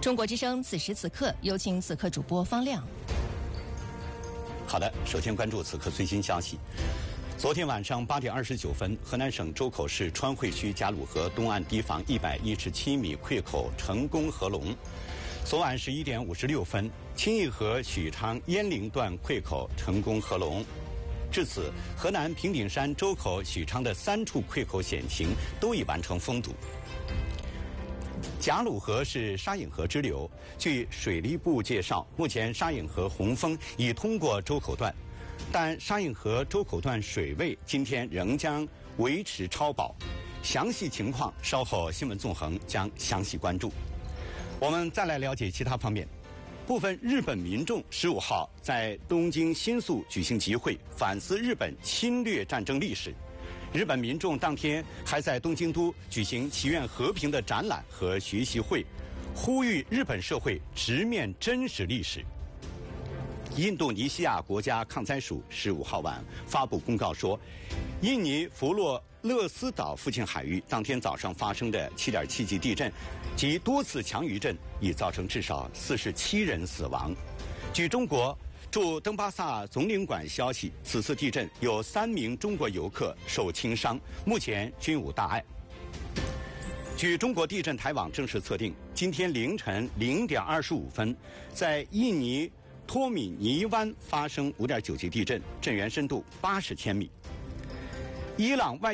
中国之声此时此刻，有请此刻主播方亮。 好的，首先关注此刻最新消息。昨天晚上8点29分，河南省周口市川汇区贾鲁河东岸堤防117米溃口成功合龙。昨晚11点56分，清义河许昌鄢陵段溃口成功合龙。至此，河南平顶山、周口、许昌的3处溃口险情都已完成封堵。贾鲁河是沙引河支流，据水利部介绍，目前沙引河洪峰已通过周口段，但沙引河周口段水位今天仍将维持超保，详细情况稍后新闻纵横将详细关注。我们再来了解其他方面。部分日本民众15号在东京新宿举行集会，反思日本侵略战争历史。日本民众当天还在东京都举行祈愿和平的展览和学习会，呼吁日本社会直面真实历史。印度尼西亚国家抗灾署15号晚发布公告说，印尼弗洛勒斯岛附近海域当天早上发生的7.7级地震及多次强余震已造成至少47人死亡。据中国驻登巴萨总领馆消息，此次地震有3名中国游客受轻伤，目前均无大碍。据中国地震台网正式测定，今天凌晨0点25分，在印尼托米尼湾发生5.9级地震，震源深度80千米。伊朗外